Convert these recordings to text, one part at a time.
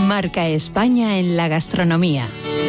Marca España en la gastronomía.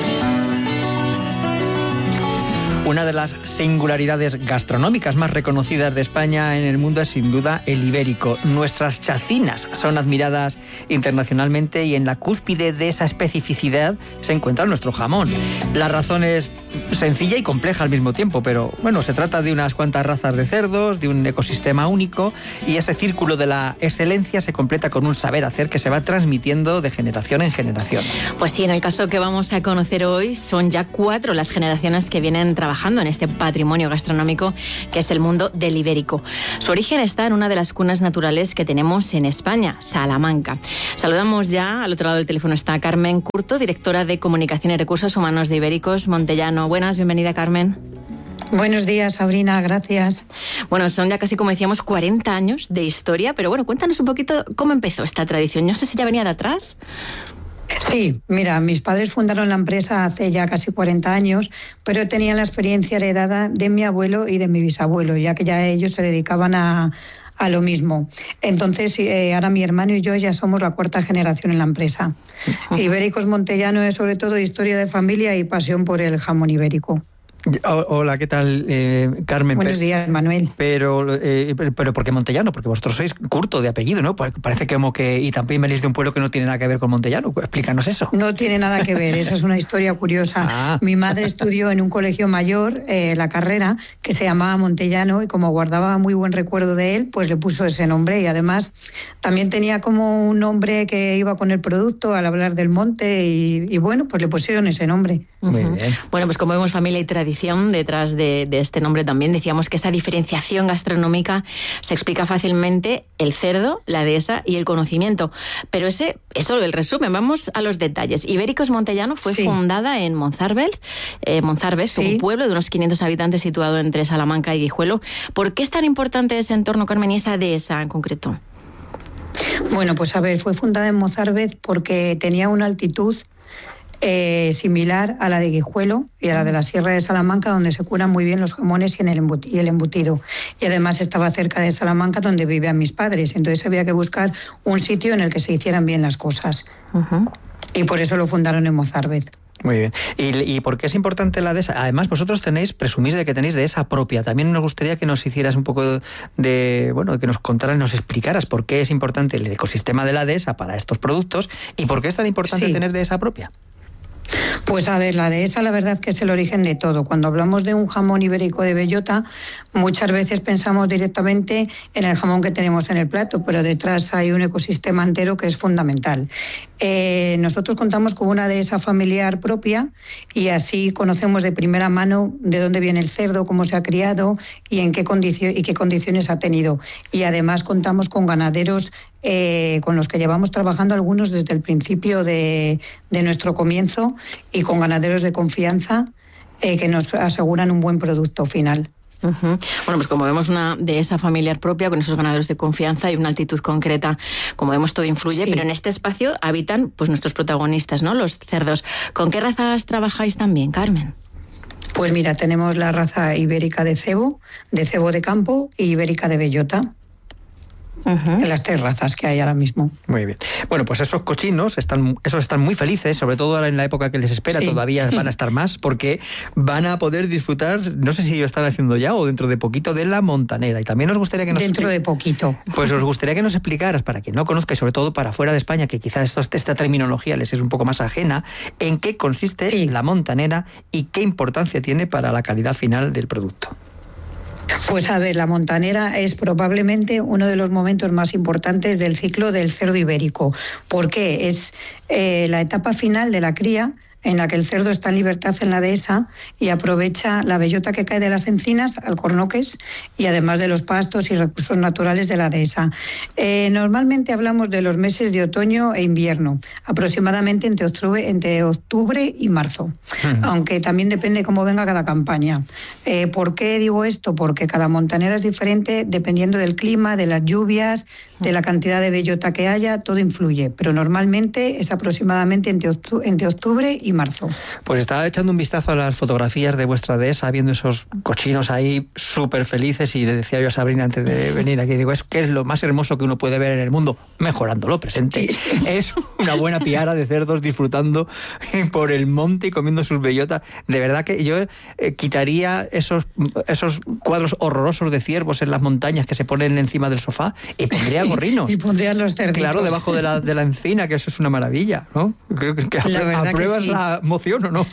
Una de las singularidades gastronómicas más reconocidas de España en el mundo es sin duda el ibérico. Nuestras chacinas son admiradas internacionalmente y en la cúspide de esa especificidad se encuentra nuestro jamón. La razón es sencilla y compleja al mismo tiempo, pero bueno, se trata de unas cuantas razas de cerdos, de un ecosistema único, y ese círculo de la excelencia se completa con un saber hacer que se va transmitiendo de generación en generación. Pues sí, en el caso que vamos a conocer hoy son ya 4 las generaciones que vienen trabajando en este patrimonio gastronómico que es el mundo del ibérico. Su origen está en una de las cunas naturales que tenemos en España, Salamanca. Saludamos ya, al otro lado del teléfono está Carmen Curto, directora de Comunicación y Recursos Humanos de Ibéricos Montellano. Buenas, bienvenida, Carmen. Buenos días, Sabrina, gracias. Bueno, son ya casi, como decíamos, 40 años de historia, pero bueno, cuéntanos un poquito cómo empezó esta tradición. No sé si ya venía de atrás. Sí, mira, mis padres fundaron la empresa hace ya casi 40 años, pero tenían la experiencia heredada de mi abuelo y de mi bisabuelo, ya que ya ellos se dedicaban a lo mismo. Entonces, ahora mi hermano y yo ya somos la 4ª generación en la empresa. Ibéricos Montellano es sobre todo historia de familia y pasión por el jamón ibérico. Hola, ¿qué tal, Carmen? Buenos días, Manuel. Pero ¿por qué Montellano? Porque vosotros sois Curto de apellido, ¿no? Parece como que... Y también venís de un pueblo que no tiene nada que ver con Montellano. Explícanos eso. No tiene nada que ver, esa es una historia curiosa. Mi madre estudió en un colegio mayor la carrera que se llamaba Montellano y como guardaba muy buen recuerdo de él, pues le puso ese nombre y además también tenía como un nombre que iba con el producto al hablar del monte y bueno, pues le pusieron ese nombre. Muy bien. Bueno, pues como vemos familia y tradición detrás de este nombre también, decíamos que esa diferenciación gastronómica se explica fácilmente el cerdo, la dehesa y el conocimiento. Pero ese es solo el resumen, vamos a los detalles. Ibéricos Montellano fue fundada en Monzarbez, un pueblo de unos 500 habitantes situado entre Salamanca y Guijuelo. ¿Por qué es tan importante ese entorno, Carmen, y esa dehesa en concreto? Bueno, pues a ver, fue fundada en Monzarbez porque tenía una altitud similar a la de Guijuelo y a la de la Sierra de Salamanca, donde se curan muy bien los jamones y el embutido. Y además estaba cerca de Salamanca, donde vivían mis padres. Entonces había que buscar un sitio en el que se hicieran bien las cosas. Y por eso lo fundaron en Monzarbez. Muy bien. ¿Y por qué es importante la dehesa? Además, vosotros presumís de que tenéis dehesa propia. También nos gustaría que nos hicieras un poco que nos contaras, nos explicaras por qué es importante el ecosistema de la dehesa para estos productos y por qué es tan importante tener dehesa propia. Pues a ver, la dehesa la verdad que es el origen de todo. Cuando hablamos de un jamón ibérico de bellota, muchas veces pensamos directamente en el jamón que tenemos en el plato, pero detrás hay un ecosistema entero que es fundamental. Nosotros contamos con una dehesa familiar propia y así conocemos de primera mano de dónde viene el cerdo, cómo se ha criado y en qué condiciones ha tenido. Y además contamos con ganaderos con los que llevamos trabajando algunos desde el principio de nuestro comienzo y con ganaderos de confianza que nos aseguran un buen producto final. Bueno, pues como vemos una dehesa familiar propia con esos ganaderos de confianza y una altitud concreta, como vemos todo influye, pero en este espacio habitan pues nuestros protagonistas, ¿no? Los cerdos. ¿Con qué razas trabajáis también, Carmen? Pues mira, tenemos la raza ibérica de cebo de campo y ibérica de bellota. En las 3 razas que hay ahora mismo. Muy bien. Bueno, pues esos cochinos están muy felices, sobre todo ahora en la época que les espera, todavía van a estar más, porque van a poder disfrutar, no sé si lo están haciendo ya o dentro de poquito, de la montanera. Y también nos gustaría que nos... Dentro de poquito. Pues os gustaría que nos explicaras, para quien no conozca, y sobre todo para fuera de España, que quizás esta terminología les es un poco más ajena, en qué consiste la montanera y qué importancia tiene para la calidad final del producto. Pues a ver, la montanera es probablemente uno de los momentos más importantes del ciclo del cerdo ibérico, porque es la etapa final de la cría en la que el cerdo está en libertad en la dehesa y aprovecha la bellota que cae de las encinas, alcornoques, y además de los pastos y recursos naturales de la dehesa. Normalmente hablamos de los meses de otoño e invierno, aproximadamente entre octubre y marzo, aunque también depende cómo venga cada campaña. ¿Por qué digo esto? Porque cada montanera es diferente dependiendo del clima, de las lluvias, de la cantidad de bellota que haya, todo influye, pero normalmente es aproximadamente entre octubre y y marzo. Pues estaba echando un vistazo a las fotografías de vuestra dehesa, viendo esos cochinos ahí súper felices, y le decía yo a Sabrina antes de venir aquí, digo, es que es lo más hermoso que uno puede ver en el mundo, mejorando lo presente. Sí. Es una buena piara de cerdos disfrutando por el monte y comiendo sus bellotas. De verdad que yo quitaría esos cuadros horrorosos de ciervos en las montañas que se ponen encima del sofá y pondría gorrinos. Y pondrían los cerditos. Claro, debajo de la encina, que eso es una maravilla, ¿no? Creo que apruebas la moción, ¿o no?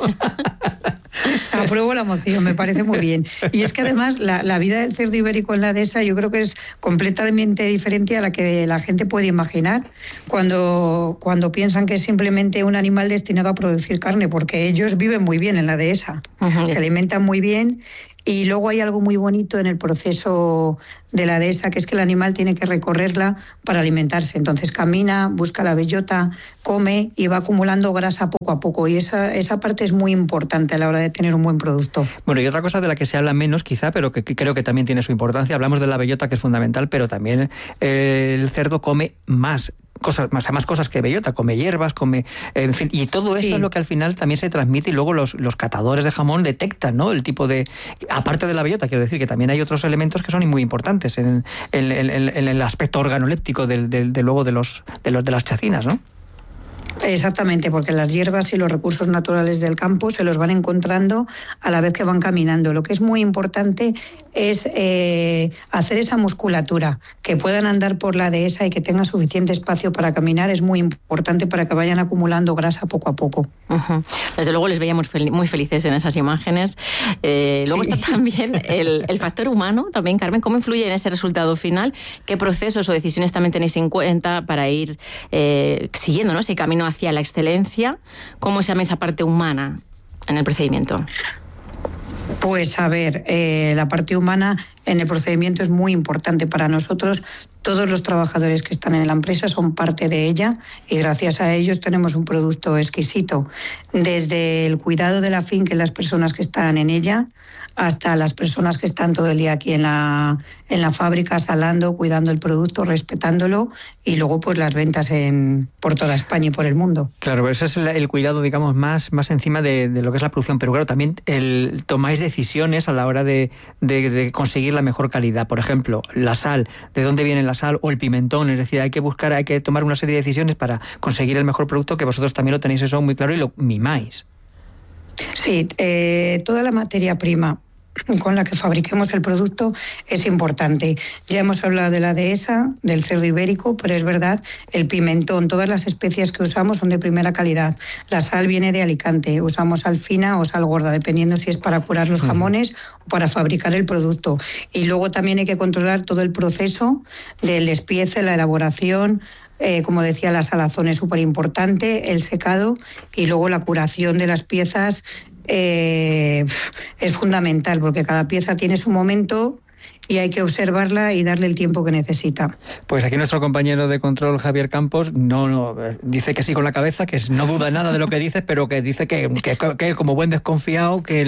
Apruebo la moción, me parece muy bien. Y es que además la vida del cerdo ibérico en la dehesa yo creo que es completamente diferente a la que la gente puede imaginar cuando piensan que es simplemente un animal destinado a producir carne, porque ellos viven muy bien en la dehesa, se alimentan muy bien. Y luego hay algo muy bonito en el proceso de la dehesa, que es que el animal tiene que recorrerla para alimentarse. Entonces camina, busca la bellota, come y va acumulando grasa poco a poco. Y esa parte es muy importante a la hora de tener un buen producto. Bueno, y otra cosa de la que se habla menos quizá, pero que creo que también tiene su importancia, hablamos de la bellota, que es fundamental, pero también el cerdo come más cosas que bellota, come hierbas, en fin, y todo eso es lo que al final también se transmite, y luego los catadores de jamón detectan, ¿no? El tipo de, aparte de la bellota, quiero decir que también hay otros elementos que son muy importantes en el aspecto organoléptico luego de las chacinas, ¿no? Exactamente, porque las hierbas y los recursos naturales del campo se los van encontrando a la vez que van caminando. Lo que es muy importante es hacer esa musculatura, que puedan andar por la dehesa y que tengan suficiente espacio para caminar. Es muy importante para que vayan acumulando grasa poco a poco. Uh-huh. Desde luego les veíamos muy felices en esas imágenes. Luego está también el factor humano, también, Carmen. ¿Cómo influye en ese resultado final? ¿Qué procesos o decisiones también tenéis en cuenta para ir siguiendo, ¿no?, ese camino hacia la excelencia? ¿Cómo se llama esa parte humana en el procedimiento? Pues a ver, la parte humana en el procedimiento es muy importante para nosotros. Todos los trabajadores que están en la empresa son parte de ella y gracias a ellos tenemos un producto exquisito. Desde el cuidado de la finca y las personas que están en ella, hasta las personas que están todo el día aquí en la fábrica, salando, cuidando el producto, respetándolo, y luego pues las ventas por toda España y por el mundo. Claro, ese es el cuidado, digamos, más encima de lo que es la producción, pero claro, también tomáis decisiones a la hora de conseguir la mejor calidad. Por ejemplo, la sal, ¿de dónde viene la sal? O el pimentón, es decir, hay que tomar una serie de decisiones para conseguir el mejor producto, que vosotros también lo tenéis eso muy claro y lo mimáis. Sí, toda la materia prima con la que fabriquemos el producto es importante. Ya hemos hablado de la dehesa, del cerdo ibérico, pero es verdad, el pimentón, todas las especias que usamos son de primera calidad. La sal viene de Alicante, usamos sal fina o sal gorda, dependiendo si es para curar los jamones o para fabricar el producto. Y luego también hay que controlar todo el proceso del despiece, la elaboración. Como decía, la salazón es súper importante, el secado y luego la curación de las piezas es fundamental, porque cada pieza tiene su momento y hay que observarla y darle el tiempo que necesita. Pues aquí nuestro compañero de control, Javier Campos, no dice que sí con la cabeza, que no duda nada de lo que dices, pero que dice que como buen desconfiado, que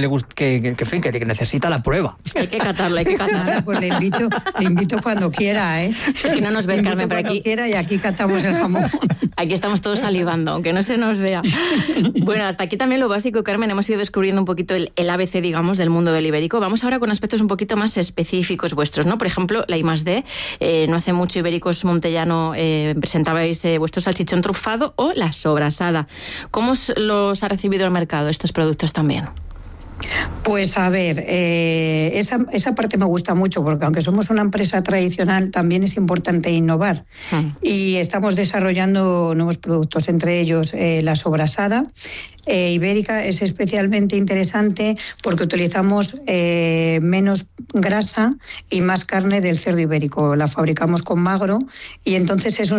necesita la prueba. Hay que catarlo, hay que catarlo. Nada, pues le invito cuando quiera, ¿eh? Es que no nos ves, Carmen, pero aquí quiera, y aquí catamos el jamón. Aquí estamos todos salivando, aunque no se nos vea. Bueno, hasta aquí también lo básico, Carmen. Hemos ido descubriendo un poquito el ABC, digamos, del mundo del ibérico. Vamos ahora con aspectos un poquito más específicos vuestros, ¿no? Por ejemplo, la I+D. No hace mucho, Ibéricos Montellano, presentabais vuestro salchichón trufado o la sobrasada. ¿Cómo los ha recibido el mercado estos productos también? Pues a ver, esa parte me gusta mucho, porque aunque somos una empresa tradicional, también es importante innovar. Y estamos desarrollando nuevos productos, entre ellos la sobrasada ibérica. Es especialmente interesante porque utilizamos menos grasa y más carne del cerdo ibérico. La fabricamos con magro y entonces es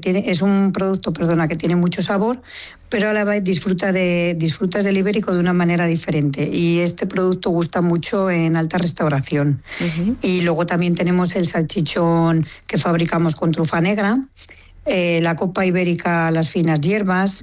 un producto que tiene mucho sabor, pero a la vez disfrutas del ibérico de una manera diferente, y este producto gusta mucho en alta restauración. Y luego también tenemos el salchichón que fabricamos con trufa negra, la copa ibérica a las finas hierbas.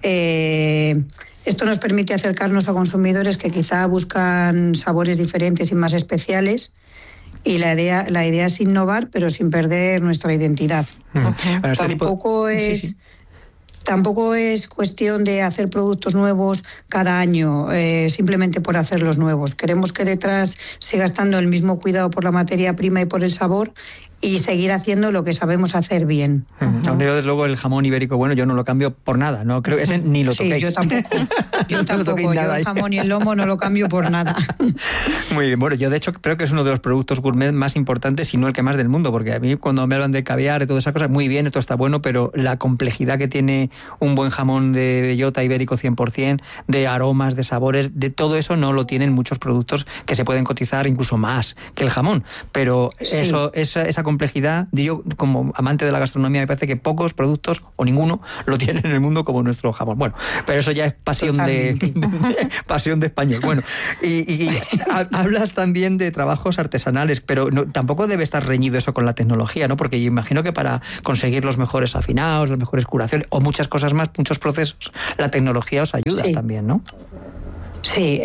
Esto nos permite acercarnos a consumidores que quizá buscan sabores diferentes y más especiales. Y la idea es innovar, pero sin perder nuestra identidad. Bueno, Tampoco es... Tampoco es cuestión de hacer productos nuevos cada año, simplemente por hacerlos nuevos. Queremos que detrás siga estando el mismo cuidado por la materia prima y por el sabor, y seguir haciendo lo que sabemos hacer bien. Yo, desde luego, el jamón ibérico, bueno, yo no lo cambio por nada, no creo que ese ni lo toquéis. Sí, yo tampoco. Yo tampoco. Yo el jamón y el lomo no lo cambio por nada. Muy bien, bueno, yo de hecho creo que es uno de los productos gourmet más importantes, si no el que más del mundo, porque a mí cuando me hablan de caviar y todas esas cosas, muy bien, esto está bueno, pero la complejidad que tiene un buen jamón de bellota ibérico 100%, de aromas, de sabores, de todo eso no lo tienen muchos productos que se pueden cotizar incluso más que el jamón. Pero sí, esa complejidad, yo como amante de la gastronomía me parece que pocos productos o ninguno lo tienen en el mundo como nuestro jamón. Bueno, pero eso ya es pasión pasión de español. Bueno, y hablas también de trabajos artesanales, pero tampoco debe estar reñido eso con la tecnología, ¿no? Porque yo imagino que para conseguir los mejores afinados, las mejores curaciones o muchas cosas más, muchos procesos, la tecnología os ayuda también, ¿no? Sí,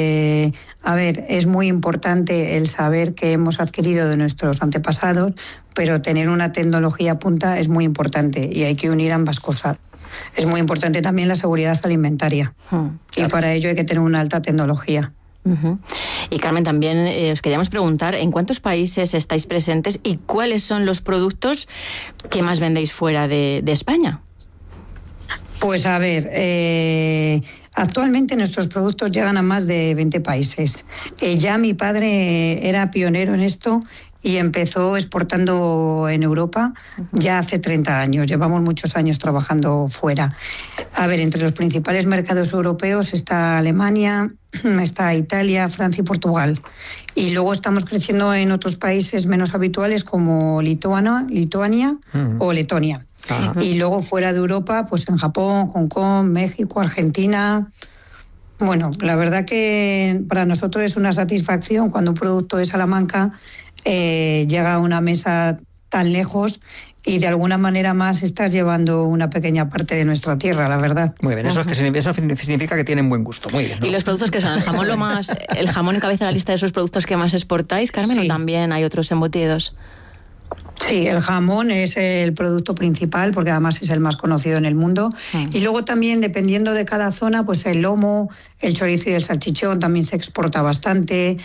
a ver, es muy importante el saber que hemos adquirido de nuestros antepasados, pero tener una tecnología punta es muy importante y hay que unir ambas cosas. Es muy importante también la seguridad alimentaria y para ello hay que tener una alta tecnología. Y Carmen, también os queríamos preguntar ¿en cuántos países estáis presentes y cuáles son los productos que más vendéis fuera de España? Pues a ver, actualmente nuestros productos llegan a más de 20 países. Ya mi padre era pionero en esto y empezó exportando en Europa ya hace 30 años. Llevamos muchos años trabajando fuera. A ver, entre los principales mercados europeos está Alemania, está Italia, Francia y Portugal. Y luego estamos creciendo en otros países menos habituales como Lituania o Letonia. Y luego fuera de Europa, pues en Japón, Hong Kong, México, Argentina. Bueno, la verdad que para nosotros es una satisfacción cuando un producto de Salamanca llega a una mesa tan lejos y de alguna manera más estás llevando una pequeña parte de nuestra tierra, la verdad. Muy bien, eso significa que tienen buen gusto, muy bien, ¿no? ¿Y los productos que son? ¿El jamón encabeza la lista de esos productos que más exportáis, Carmen, o también hay otros embutidos? Sí, el jamón es el producto principal porque además es el más conocido en el mundo. Y luego también, dependiendo de cada zona, pues el lomo, el chorizo y el salchichón también se exporta bastante.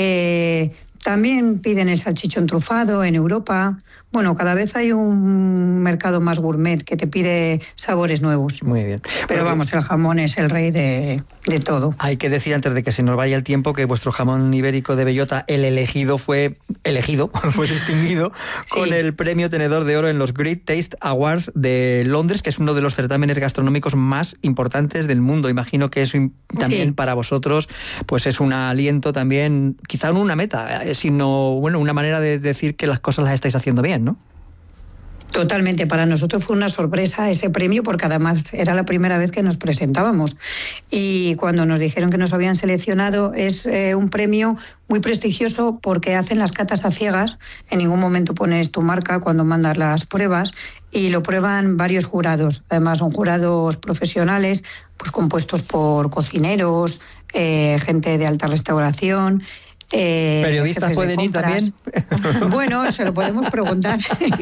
También piden el salchichón trufado en Europa. Bueno, cada vez hay un mercado más gourmet que te pide sabores nuevos. Muy bien. Pero vamos, el jamón es el rey de todo. Hay que decir, antes de que se nos vaya el tiempo, que vuestro jamón ibérico de bellota, el elegido, fue distinguido con el premio Tenedor de Oro en los Great Taste Awards de Londres, que es uno de los certámenes gastronómicos más importantes del mundo. Imagino que eso también para vosotros pues es un aliento también, quizá no una meta, sino una manera de decir que las cosas las estáis haciendo bien, ¿no? Totalmente, para nosotros fue una sorpresa ese premio porque además era la primera vez que nos presentábamos y cuando nos dijeron que nos habían seleccionado es un premio muy prestigioso porque hacen las catas a ciegas, en ningún momento pones tu marca cuando mandas las pruebas y lo prueban varios jurados, además son jurados profesionales pues compuestos por cocineros, gente de alta restauración. ¿Periodistas pueden ir también? Bueno, se lo podemos preguntar.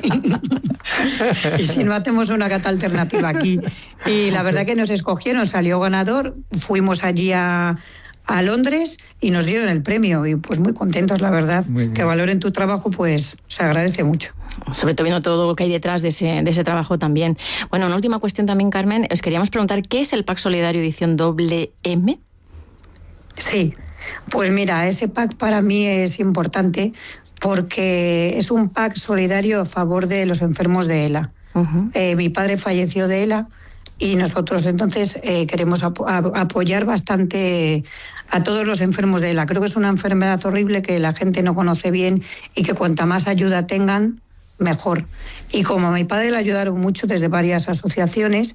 Y si no, hacemos una cata alternativa aquí. Y la verdad que nos escogieron, salió ganador, fuimos allí a Londres y nos dieron el premio y pues muy contentos, la verdad. Que valoren tu trabajo, pues se agradece mucho. Sobre todo viendo todo lo que hay detrás de ese trabajo también. Bueno, una última cuestión también, Carmen, os queríamos preguntar, ¿qué es el Pack Solidario edición WM? Sí. Pues mira, ese pack para mí es importante porque es un pack solidario a favor de los enfermos de ELA. Mi padre falleció de ELA y nosotros entonces queremos apoyar bastante a todos los enfermos de ELA. Creo que es una enfermedad horrible que la gente no conoce bien y que cuanta más ayuda tengan, mejor. Y como a mi padre le ayudaron mucho desde varias asociaciones,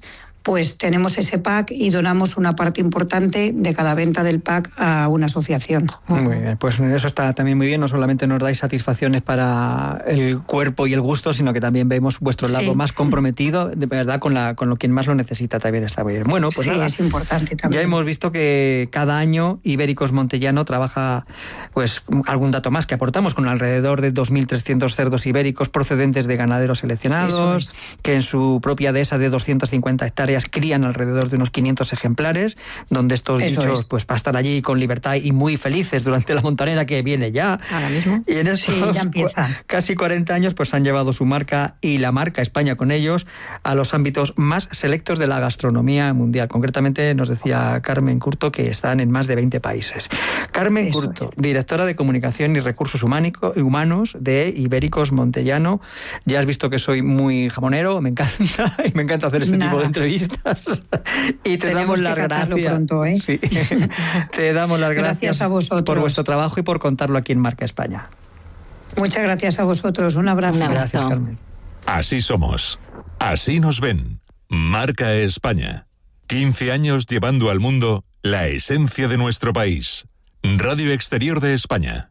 pues tenemos ese pack y donamos una parte importante de cada venta del pack a una asociación. Muy bien, pues eso está también muy bien. No solamente nos dais satisfacciones para el cuerpo y el gusto, sino que también vemos vuestro lado más comprometido, de verdad, con lo quien más lo necesita. También está muy bien. Bueno, pues nada, es importante también. Ya hemos visto que cada año Ibéricos Montellano trabaja, pues algún dato más que aportamos, con alrededor de 2.300 cerdos ibéricos procedentes de ganaderos seleccionados, que en su propia dehesa de 250 hectáreas crían alrededor de unos 500 ejemplares, donde estos bichos pues pastan allí con libertad y muy felices durante la montanera que viene ya. Ahora mismo. Y en estos casi 40 años pues han llevado su marca y la marca España con ellos a los ámbitos más selectos de la gastronomía mundial. Concretamente nos decía Carmen Curto que están en más de 20 países. Carmen Curto, directora de Comunicación y Recursos Humanos de Ibéricos Montellano. Ya has visto que soy muy jamonero, me encanta, y me encanta hacer este tipo de entrevistas. Y te damos las gracias. Pronto, ¿eh? Sí. Te damos las gracias a vosotros por vuestro trabajo y por contarlo aquí en Marca España. Muchas gracias a vosotros. Un abrazo. Gracias, Carmen. Así somos. Así nos ven. Marca España. 15 años llevando al mundo la esencia de nuestro país. Radio Exterior de España.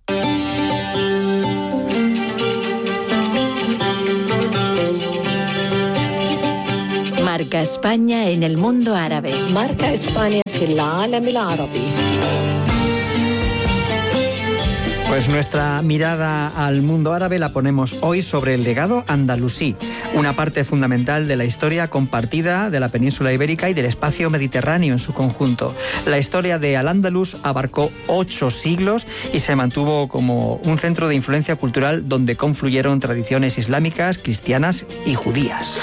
Marca España en el mundo árabe. Marca España في العالم العربي. Pues nuestra mirada al mundo árabe la ponemos hoy sobre el legado andalusí, una parte fundamental de la historia compartida de la península ibérica y del espacio mediterráneo en su conjunto. La historia de Al-Ándalus abarcó 8 siglos y se mantuvo como un centro de influencia cultural donde confluyeron tradiciones islámicas, cristianas y judías.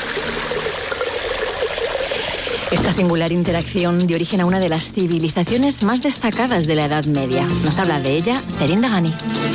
Esta singular interacción dio origen a una de las civilizaciones más destacadas de la Edad Media. Nos habla de ella Serin Dagani.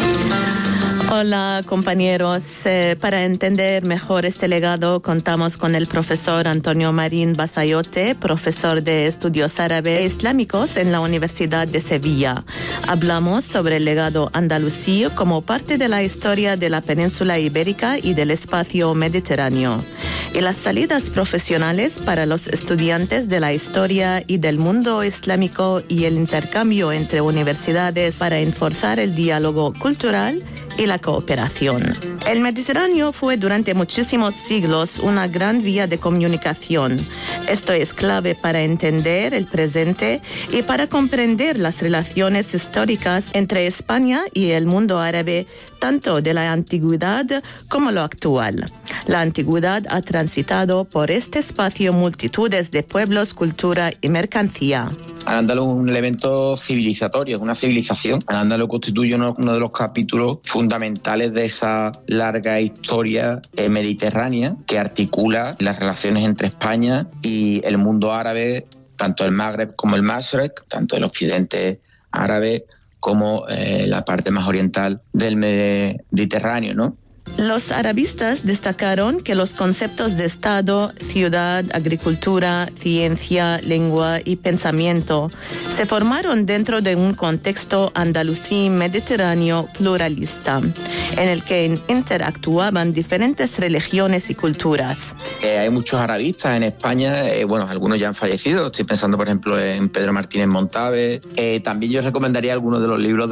Hola compañeros, para entender mejor este legado contamos con el profesor Antonio Marín Basayote, profesor de estudios árabes e islámicos en la Universidad de Sevilla. Hablamos sobre el legado andalusí como parte de la historia de la península ibérica y del espacio mediterráneo, y las salidas profesionales para los estudiantes de la historia y del mundo islámico y el intercambio entre universidades para enforzar el diálogo cultural y la cooperación. El Mediterráneo fue durante muchísimos siglos una gran vía de comunicación. Esto es clave para entender el presente y para comprender las relaciones históricas entre España y el mundo árabe, tanto de la antigüedad como lo actual. La antigüedad ha transitado por este espacio multitudes de pueblos, cultura y mercancía. Al-Ándalus es un elemento civilizatorio, es una civilización. Al-Ándalus constituye uno de los capítulos fundamentales de esa larga historia mediterránea que articula las relaciones entre España y el mundo árabe, tanto el Magreb como el Mashrek, tanto el occidente árabe como la parte más oriental del Mediterráneo, ¿no? Los arabistas destacaron que los conceptos de Estado, ciudad, agricultura, ciencia, lengua y pensamiento se formaron dentro de un contexto andalusí mediterráneo pluralista, en el que interactuaban diferentes religiones y culturas. Hay muchos arabistas en España, algunos ya han fallecido. Estoy pensando, por ejemplo, en Pedro Martínez Montave. También yo recomendaría algunos de los libros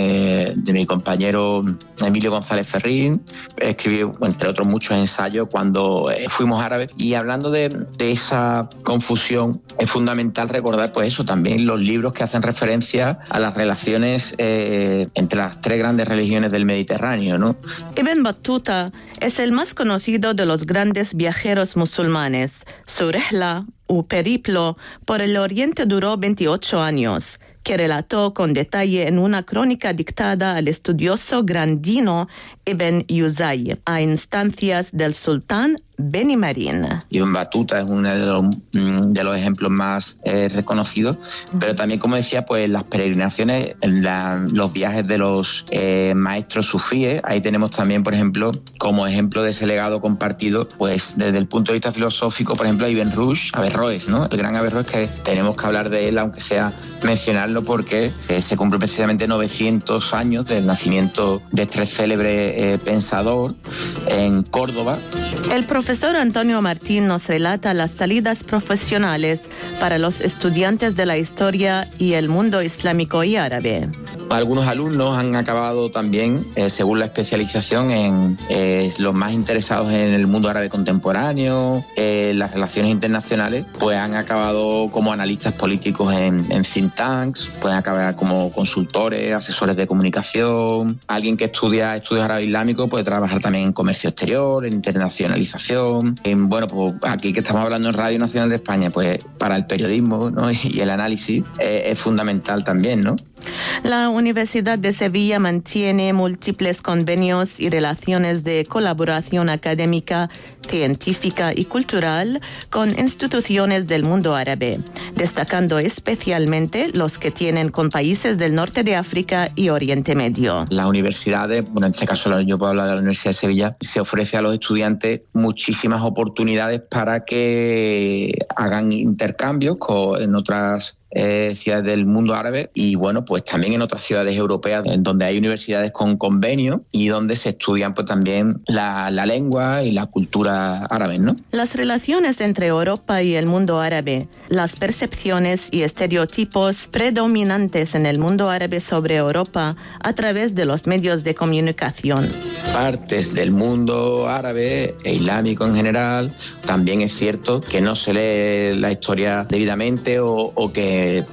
de mi compañero Emilio González Ferrín. Escribió, entre otros, muchos ensayos cuando fuimos árabes. Y hablando de esa confusión, es fundamental recordar, pues eso, también los libros que hacen referencia a las relaciones entre las 3 grandes religiones del Mediterráneo, ¿no? Ibn Battuta es el más conocido de los grandes viajeros musulmanes. Su rehla, o periplo, por el Oriente duró 28 años, que relató con detalle en una crónica dictada al estudioso grandino Ibn Yuzay, a instancias del sultán Beni Marín. Ibn Battuta es uno de los ejemplos más reconocidos, pero también, como decía, pues las peregrinaciones, los viajes de los maestros sufíes. Ahí tenemos también, por ejemplo, como ejemplo de ese legado compartido, pues desde el punto de vista filosófico, por ejemplo, Ibn Rushd, Averroes, ¿no? El gran Averroes, que tenemos que hablar de él, aunque sea mencionarlo, porque se cumple precisamente 900 años del nacimiento de este célebre pensador en Córdoba. El profesor Profesor Antonio Martín nos relata las salidas profesionales para los estudiantes de la historia y el mundo islámico y árabe. Algunos alumnos han acabado también, según la especialización, en los más interesados en el mundo árabe contemporáneo, las relaciones internacionales, pues han acabado como analistas políticos en think tanks, pueden acabar como consultores, asesores de comunicación. Alguien que estudia estudios árabe islámicos puede trabajar también en comercio exterior, en internacionalización. Bueno, pues aquí que estamos hablando en Radio Nacional de España, pues para el periodismo, ¿no?, y el análisis es fundamental también, ¿no? La Universidad de Sevilla mantiene múltiples convenios y relaciones de colaboración académica, científica y cultural con instituciones del mundo árabe, destacando especialmente los que tienen con países del norte de África y Oriente Medio. Las universidades, bueno, en este caso yo puedo hablar de la Universidad de Sevilla, se ofrece a los estudiantes muchísimas oportunidades para que hagan intercambios en otras ciudades del mundo árabe y bueno, pues también en otras ciudades europeas en donde hay universidades con convenio y donde se estudian pues también la lengua y la cultura árabe, ¿no? Las relaciones entre Europa y el mundo árabe, las percepciones y estereotipos predominantes en el mundo árabe sobre Europa a través de los medios de comunicación. Partes del mundo árabe e islámico en general, también es cierto que no se lee la historia debidamente o que